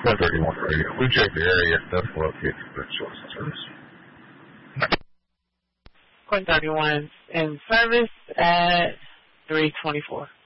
131 radio. We checked the area. That's what gets the source of service. 131 in service at 324.